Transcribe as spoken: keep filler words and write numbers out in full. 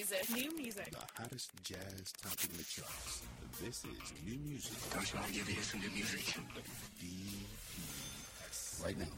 music. New music. The hottest jazz topping the charts. This is new music. Don't you want to give you some new music? D P S. Right now.